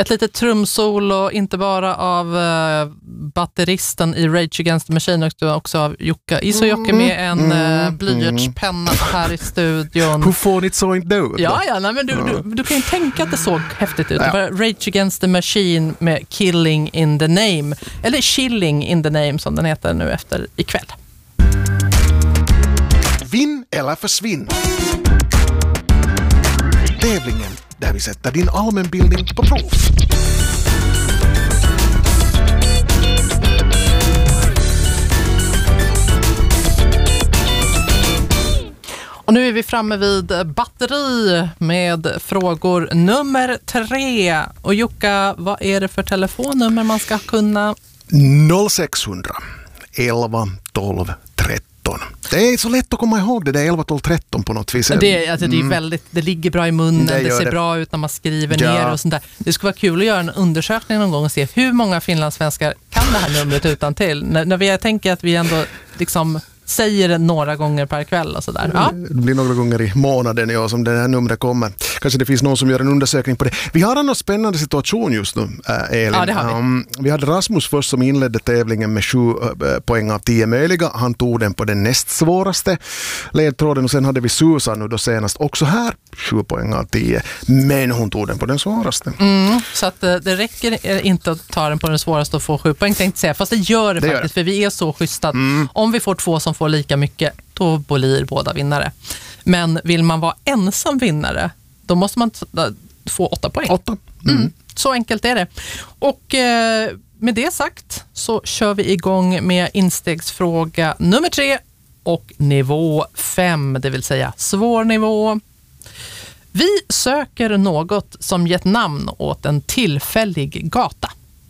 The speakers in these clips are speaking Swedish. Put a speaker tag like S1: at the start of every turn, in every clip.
S1: Ett litet trumsolo, inte bara av batteristen i Rage Against the Machine, utan också av Jukka Isojoki med en blyertspenna här i studion.
S2: Hur får ni så inte ut?
S1: Ja, nej, men du kan ju tänka att det såg häftigt ut. Ja. Rage Against the Machine med Killing in the Name, eller Chilling in the Name som den heter nu efter ikväll.
S2: Vinn eller försvinn. Tävlingen där vi sätter din allmänbildning på prov.
S1: Och nu är vi framme vid batteri med frågor nummer 3. Och Jukka, vad är det för telefonnummer man ska kunna?
S2: 0600 11 12 13. Det är så lätt att komma ihåg det där 11 12 13 på något vis.
S1: Det är väldigt, det ligger bra i munnen, det ser bra ut när man skriver ner och sånt där. Det skulle vara kul att göra en undersökning någon gång och se hur många finlandssvenskar kan det här numret utan till. När vi tänker att vi ändå liksom säger det några gånger per kväll och sådär. Ja.
S2: Det blir några gånger i månaden som det här numret kommer. Kanske det finns någon som gör en undersökning på det. Vi har en spännande situation just nu, Elin.
S1: Ja, det har vi.
S2: Vi hade Rasmus först som inledde tävlingen med 7 poäng av 10 möjliga. Han tog den på den näst svåraste ledtråden och sen hade vi Susan nu då senast också här 7 poäng av 10. Men hon tog den på den svåraste.
S1: Så att det räcker inte att ta den på den svåraste och få 7 poäng, tänkte säga. Fast det gör det faktiskt, för vi är så schyssta. Om vi får 2 som får lika mycket, då blir båda vinnare. Men vill man vara ensam vinnare, då måste man få 8 poäng.
S2: 8.
S1: Så enkelt är det. Och med det sagt så kör vi igång med instegsfråga nummer 3 och nivå 5, det vill säga svår nivå. Vi söker något som gett namn åt en tillfällig gata.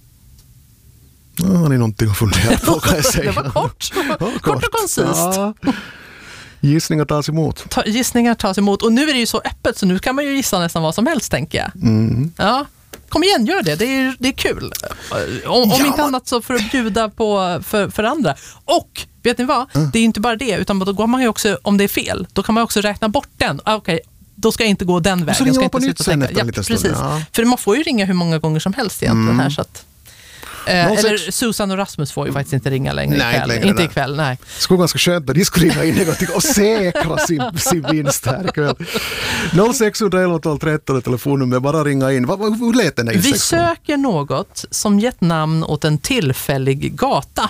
S2: Har ni någonting att fundera på, kan jag säga?
S1: Det var kort och koncist.
S2: Ja. Gissningar tas emot.
S1: Gissningar tas emot. Och nu är det ju så öppet så nu kan man ju gissa nästan vad som helst, tänker jag. Ja. Kom igen, gör det. Det är kul. Om inte annat så för att bjuda på för andra. Och vet ni vad? Det är inte bara det, utan då går man ju också, om det är fel, då kan man också räkna bort den. Okej, då ska jag inte gå den vägen.
S2: Så ringer man på
S1: inte
S2: nytt sen efter lite stund.
S1: Precis. Ja. För man får ju ringa hur många gånger som helst egentligen här, så att eller Susan och Rasmus får ju faktiskt inte ringa längre. Inte ikväll, nej.
S2: Det skulle vara ganska skönt att de skulle ringa in och säkra sin vinst här ikväll. 0611 12 13 telefonnummer, bara ringa in. Hur lät den där?
S1: Vi söker något som gett namn åt en tillfällig gata.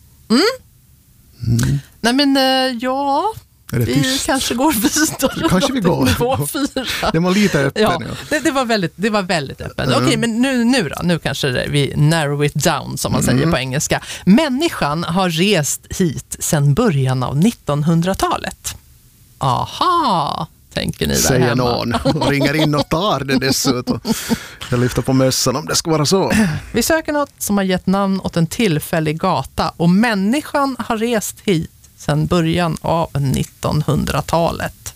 S1: Nej men ja, vi kanske går vidare.
S2: Kanske vi går.
S1: Nivå 4.
S2: Det var lite öppen.
S1: Ja, det var väldigt öppen. Okej, men nu då? Nu kanske vi narrow it down, som man säger på engelska. Människan har rest hit sedan början av 1900-talet. Aha, tänker ni där
S2: säger
S1: hemma.
S2: Någon. Ringer in och tar det dessutom. Jag lyfter på mössan om det ska vara så.
S1: Vi söker något som har gett namn åt en tillfällig gata. Och människan har rest hit sedan början av 1900-talet.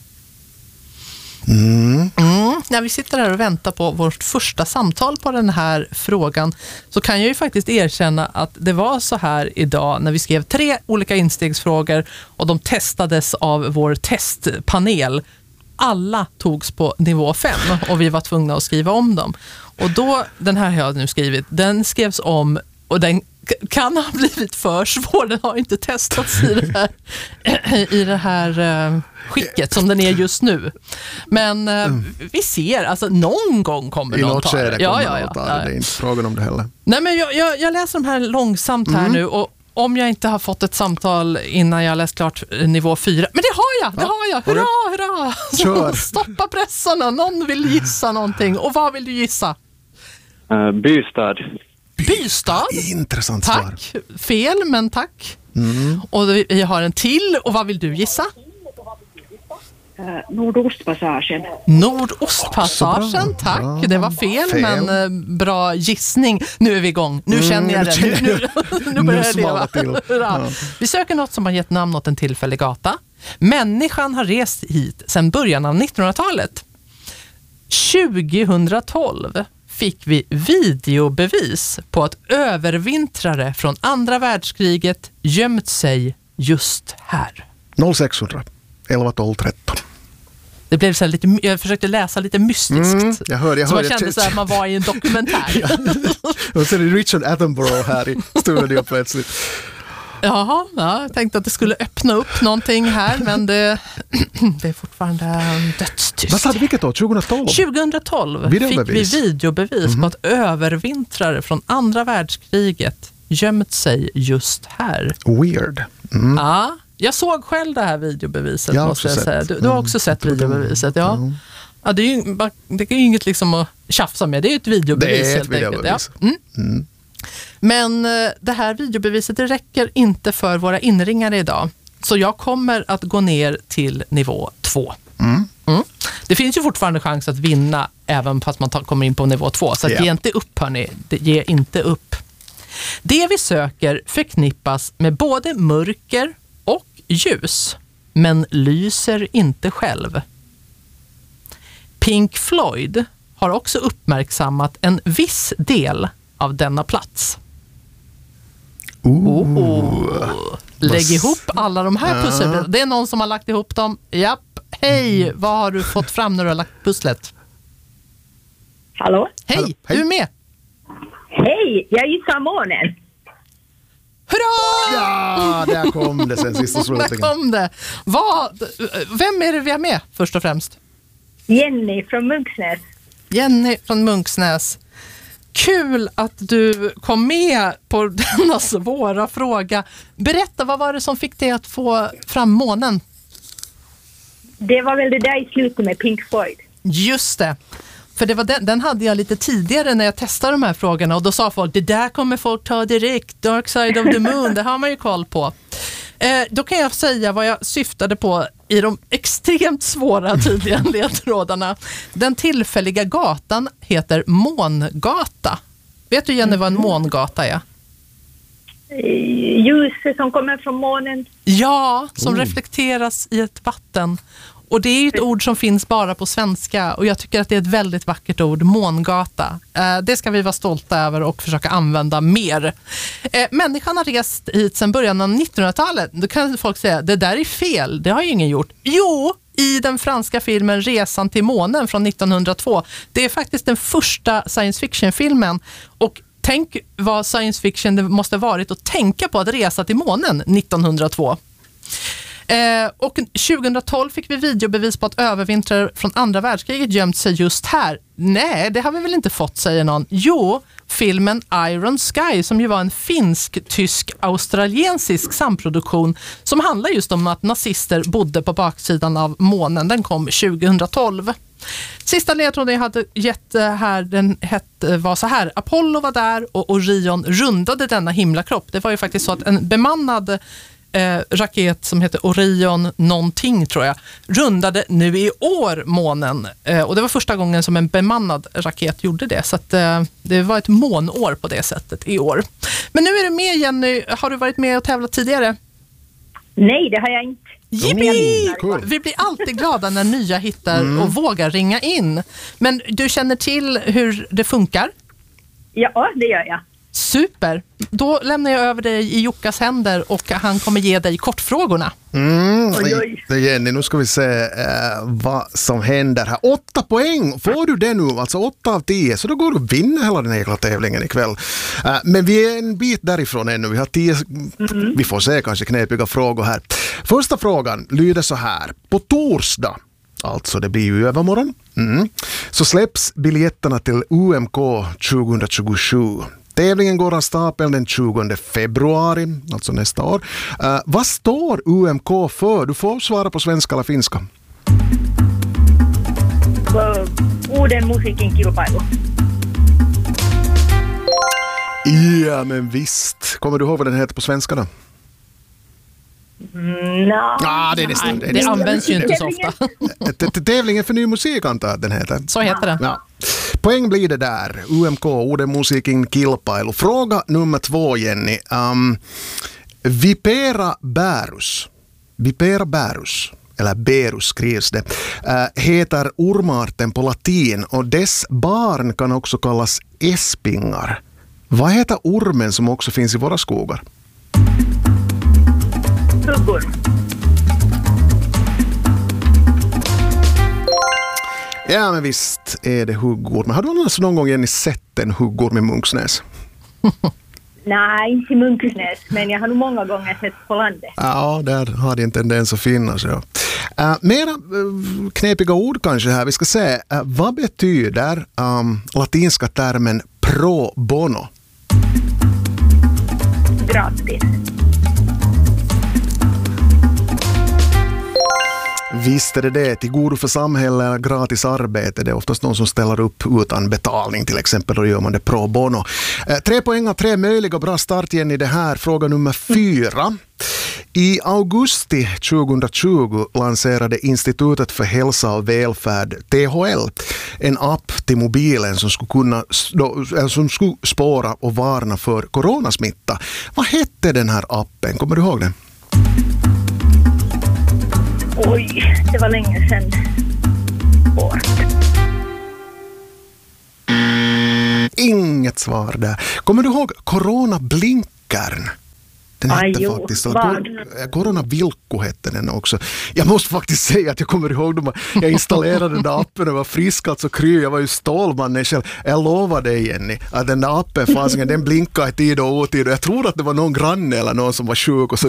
S1: När vi sitter här och väntar på vårt första samtal på den här frågan, så kan jag ju faktiskt erkänna att det var så här idag när vi skrev 3 olika instegsfrågor och de testades av vår testpanel. Alla togs på nivå 5 och vi var tvungna att skriva om dem. Och då, den här har jag nu skrivit, den skrevs om och den kan ha blivit för svår. Den har inte testats i det här skicket som den är just nu. Men vi ser, alltså någon gång kommer någon ta det.
S2: Ja. Det är inte frågan om det heller.
S1: Nej, men jag läser de här långsamt här nu, och om jag inte har fått ett samtal innan jag har läst klart nivå 4. Men det har jag! Hurra!
S2: Kör.
S1: Stoppa pressarna, någon vill gissa någonting. Och vad vill du gissa?
S3: Bystad.
S1: Bystad?
S2: Intressant svar.
S1: Tack. Fel, men tack. Och vi har en till. Och vad vill du gissa?
S4: Nordostpassagen.
S1: Nordostpassagen, tack. Ja, det var fel, men bra gissning. Nu är vi igång. Nu känner jag det. Nu börjar jag leva. Ja. Vi söker något som har gett namn åt en tillfällig gata. Människan har rest hit sedan början av 1900-talet. 2012 fick vi videobevis på att övervintrare från andra världskriget gömt sig just här.
S2: 0600 11 12 13.
S1: Det blev så här lite, jag försökte läsa lite mystiskt.
S2: Jag hör,
S1: så man kände så att man var i en dokumentär.
S2: Och så är det Richard Attenborough här i studion plötsligt.
S1: Jaha, jag tänkte att det skulle öppna upp någonting här, men det är fortfarande dödstyst.
S2: Vad sa du, vilket år? 2012?
S1: 2012 fick vi videobevis på att övervintrare från andra världskriget gömt sig just här.
S2: Weird.
S1: Ja, jag såg själv det här videobeviset, måste jag säga. Du har också sett videobeviset, ja. Ja, det är ju inget liksom att tjafsa med, det är ju ett videobevis.
S2: Det är ett videobevis.
S1: Ja. Men det här videobeviset, det räcker inte för våra inringare idag. Så jag kommer att gå ner till nivå 2. Det finns ju fortfarande chans att vinna även fast man kommer in på nivå 2. Så ge inte upp, hörni. Ge inte upp. Det vi söker förknippas med både mörker och ljus, men lyser inte själv. Pink Floyd har också uppmärksammat en viss del av denna plats. Lägg ihop alla de här pusslen. Det är någon som har lagt ihop dem. Japp. Hej, vad har du fått fram när du har lagt pusslet?
S4: Hallå?
S1: Hej, du är med.
S4: Hej, jag gissar månen.
S1: Hurra!
S2: Ja, där kom det sen sist och slutligen.
S1: Där kom det. Vem är det vi har med först och främst?
S4: Jenny från Munksnäs.
S1: Jenny från Munksnäs. Kul att du kom med på denna svåra fråga. Berätta, vad var det som fick dig att få fram månen?
S4: Det var väl det där i slutet med Pink Floyd.
S1: Just det. För det var den hade jag lite tidigare när jag testade de här frågorna. Och då sa folk, det där kommer folk ta direkt. Dark Side of the Moon, det har man ju koll på. Då kan jag säga vad jag syftade på i de extremt svåra tydliga ledtrådarna. Den tillfälliga gatan heter Mångata. Vet du, Jenny, vad en mångata är?
S4: Ljuset som kommer från månen.
S1: Ja, som reflekteras i ett vatten. Och det är ju ett ord som finns bara på svenska, och jag tycker att det är ett väldigt vackert ord, mångata. Det ska vi vara stolta över och försöka använda mer. Människan har rest hit sedan början av 1900-talet. Då kan folk säga, det där är fel, det har ju ingen gjort. Jo, i den franska filmen Resan till månen från 1902. Det är faktiskt den första science fiction-filmen, och tänk vad science fiction det måste ha varit att tänka på att resa till månen 1902. Och 2012 fick vi videobevis på att övervintrare från andra världskriget gömt sig just här. Nej, det har vi väl inte fått, säger någon. Jo, filmen Iron Sky, som ju var en finsk-tysk-australiensisk samproduktion som handlar just om att nazister bodde på baksidan av månen. Den kom 2012. Sista ledtråden jag hade gett här, var så här. Apollo var där och Orion rundade denna himlakropp. Det var ju faktiskt så att en bemannad raket som heter Orion någonting, tror jag, rundade nu i år månen. Och det var första gången som en bemannad raket gjorde det. Så att, det var ett månår på det sättet i år. Men nu är du med, Jenny. Har du varit med och tävlat tidigare?
S4: Nej, det har jag inte.
S1: Jippi! Cool. Vi blir alltid glada när nya hittar och vågar ringa in. Men du känner till hur det funkar?
S4: Ja, det gör jag.
S1: Super. Då lämnar jag över dig i Jockas händer och han kommer ge dig kortfrågorna.
S2: Jenny, nu ska vi se vad som händer här. 8 poäng får du det nu, alltså 8 av 10, så då går du att vinna hela den här tävlingen ikväll. Men vi är en bit därifrån ännu. Vi har 10, vi får se, kanske knepiga frågor här. Första frågan lyder så här. På torsdag, alltså det blir ju övermorgon, så släpps biljetterna till UMK 2027. Tävlingen går av stapeln den 20 februari, alltså nästa år. Vad står UMK för? Du får svara på svenska eller finska.
S4: Uuden musiikin kilpailu.
S2: Ja, men visst. Kommer du ihåg vad den heter på svenska då? Det är nästan.
S1: Det används ju inte så ofta.
S2: Tävlingen för ny musik, antar den heter.
S1: Så heter det.
S2: Ja. Poäng blir det där. UMK, Uuden musiikin kilpailu. Fråga nummer 2, Jenny. Vipera bärus, eller berus skrivs det, heter ormarten på latin, och dess barn kan också kallas espingar. Vad heter ormen som också finns i våra skogar?
S4: Huggor.
S2: Ja, men visst är det huggorm. Men har du annars någon gång Jenny sett en huggorm i Munksnäs?
S4: Nej, inte i Munksnäs, men jag har nog många gånger sett på landet.
S2: Ja, där har det en tendens att finnas. Ja. Mera knepiga ord kanske här. Vi ska se, vad betyder latinska termen pro bono?
S4: Gratis.
S2: Visst är det. Till godo för samhället, gratis arbete. Det är oftast någon som ställer upp utan betalning till exempel. Då gör man det pro bono. 3 poäng, 3 möjliga. Bra start igen i det här. Fråga nummer 4. I augusti 2020 lanserade Institutet för hälsa och välfärd, THL, en app till mobilen som skulle spåra och varna för coronasmitta. Vad hette den här appen? Kommer du ihåg den?
S4: Oj, det var länge sedan.
S2: Inget svar där. Kommer du ihåg coronablinkern? Den hette faktiskt Coronavilkku hette den också. Jag måste faktiskt säga att jag kommer ihåg dem. Jag installerade den där appen och var frisk, alltså kry. Jag var ju stålmannen själv. Jag lovar dig, Jenny, att den där appen fanns, den blinkade i tid och otid. Och jag tror att det var någon granne eller någon som var sjuk och så